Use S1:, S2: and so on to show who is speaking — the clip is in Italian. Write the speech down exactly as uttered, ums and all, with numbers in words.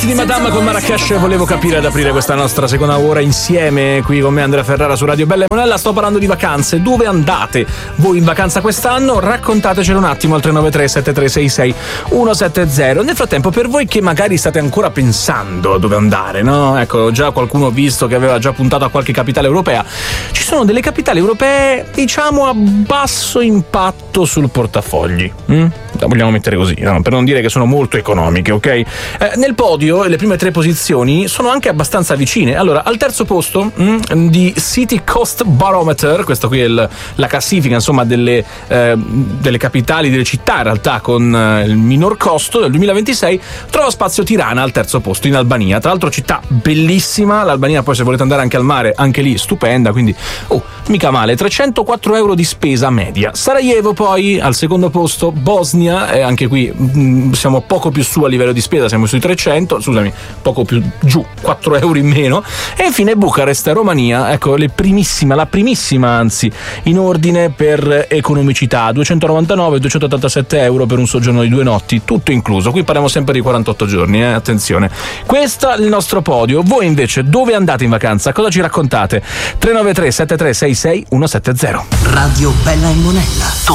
S1: Di Madame con Marrakesh. Volevo capire ad aprire questa nostra seconda ora insieme qui con me Andrea Ferrara su Radio Bella e Monella. Sto parlando di vacanze. Dove andate voi in vacanza quest'anno? Raccontatecelo un attimo al tre nove tre sette tre sei sei uno sette zero. Nel frattempo, per voi che magari state ancora pensando a dove andare, no? Ecco, già qualcuno ho visto che aveva già puntato a qualche capitale europea. Ci sono delle capitali europee, diciamo, a basso impatto sul portafogli. Mm? La vogliamo mettere così, no? Per non dire che sono molto economiche, ok? Eh, nel podio le prime tre posizioni sono anche abbastanza vicine. Allora, al terzo posto mh, di City Cost Barometer, questo qui è il, la classifica, insomma, delle, eh, delle capitali, delle città in realtà con eh, il minor costo del duemilaventisei, trova spazio Tirana al terzo posto in Albania. Tra l'altro città bellissima, l'Albania poi se volete andare anche al mare, anche lì stupenda, quindi oh, mica male, trecentoquattro euro di spesa media. Sarajevo poi al secondo posto, Bosnia, e anche qui mh, siamo poco più su a livello di spesa, siamo sui trecento, scusami, poco più giù, quattro euro in meno. E infine Bucarest, Romania, ecco, le primissima, la primissima anzi, in ordine per economicità, duecentonovantanove duecentottantasette euro per un soggiorno di due notti, tutto incluso. Qui parliamo sempre di quarantotto giorni, eh? Attenzione. Questo è il nostro podio. Voi invece dove andate in vacanza? Cosa ci raccontate? tre nove tre sette tre sei sei uno sette zero.
S2: Radio Bella e Monella.